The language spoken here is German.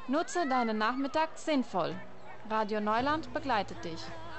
Nutze deinen Nachmittag sinnvoll. Radio Neuland begleitet dich.